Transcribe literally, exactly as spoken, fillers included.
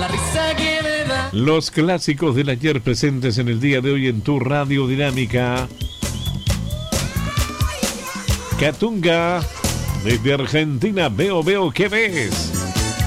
la risa que me da. Los clásicos del ayer presentes en el día de hoy en tu Radio Dinámica. Catunga, desde Argentina, veo, veo, ¿qué ves?